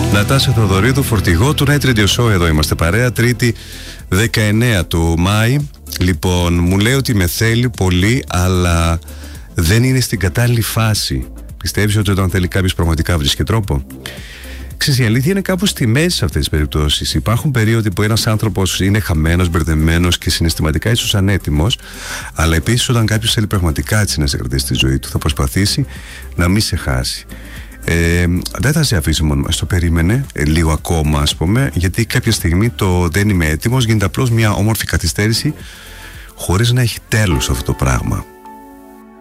Νατάσα Θοδωρίδου, φορτηγό του Night Radio Show. Εδώ είμαστε παρέα, Τρίτη 19 του Μάη. Λοιπόν, μου λέει ότι με θέλει πολύ, αλλά δεν είναι στην κατάλληλη φάση. Πιστεύεις ότι όταν θέλει κάποιος πραγματικά βρίσκει τρόπο? Ξέρεις, η αλήθεια είναι κάπου στη μέση σε αυτές τις περιπτώσεις. Υπάρχουν περίοδοι που ένας άνθρωπος είναι χαμένος, μπερδεμένος και συναισθηματικά ίσως ανέτοιμος, αλλά επίσης όταν κάποιος θέλει πραγματικά έτσι να σε κρατήσει στη ζωή του, θα προσπαθήσει να μην σε χάσει. Δεν θα σε αφήσει μόνο μας, το περίμενε λίγο ακόμα, ας πούμε, γιατί κάποια στιγμή το δεν είμαι έτοιμος γίνεται απλώς μια όμορφη καθυστέρηση χωρίς να έχει τέλος αυτό το πράγμα.